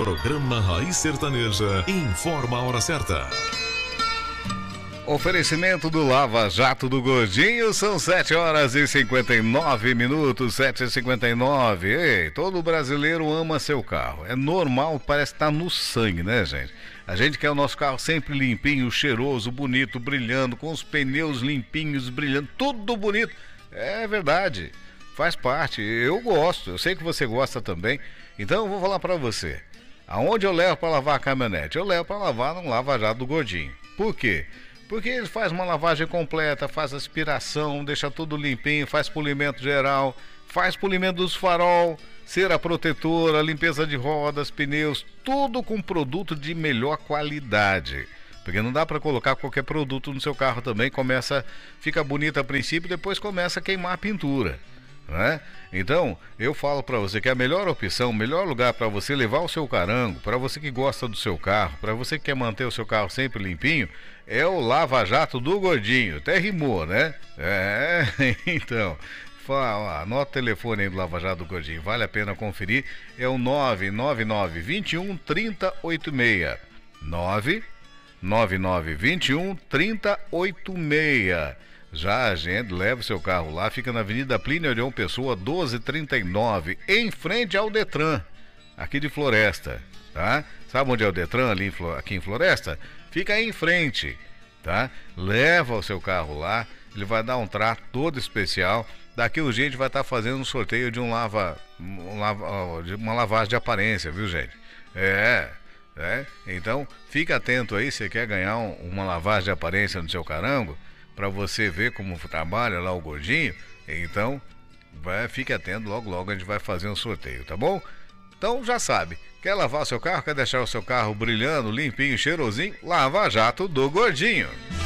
Programa Raiz Sertaneja informa a hora certa. Oferecimento do Lava Jato do Gordinho, são 7h59, 7h59. Ei, todo brasileiro ama seu carro. É normal, parece que tá no sangue, né, gente? A gente quer o nosso carro sempre limpinho, cheiroso, bonito, brilhando, com os pneus limpinhos, brilhando, tudo bonito. É verdade, faz parte. Eu gosto, eu sei que você gosta também. Então eu vou falar pra você. Aonde eu levo pra lavar a caminhonete? Eu levo pra lavar no Lava Jato do Gordinho. Por quê? Porque ele faz uma lavagem completa, faz aspiração, deixa tudo limpinho, faz polimento geral, faz polimento dos farol, cera protetora, limpeza de rodas, pneus, tudo com produto de melhor qualidade. Porque não dá para colocar qualquer produto no seu carro também, fica bonito a princípio, depois começa a queimar a pintura, né? Então, eu falo para você que a melhor opção, o melhor lugar para você levar o seu carango, para você que gosta do seu carro, para você que quer manter o seu carro sempre limpinho, é o Lava Jato do Gordinho. Até rimou, né? Então, anota o telefone aí do Lava Jato do Gordinho, vale a pena conferir. É o 999 21 3086. 999 21 3086. Já agende, leva o seu carro lá, fica na Avenida Plínio Orion Pessoa, 1239, em frente ao Detran, aqui de Floresta, tá? Sabe onde é o Detran, aqui em Floresta? Fica aí em frente, tá? Leva o seu carro lá, ele vai dar um trato todo especial. Daqui a gente vai estar fazendo um sorteio de uma lavagem de aparência, viu, gente? Então, fica atento aí, você quer ganhar uma lavagem de aparência no seu carango, para você ver como trabalha lá o Gordinho. Então, fique atento, logo a gente vai fazer um sorteio, tá bom? Então já sabe, quer lavar seu carro, quer deixar o seu carro brilhando, limpinho, cheirosinho? Lava Jato do Gordinho.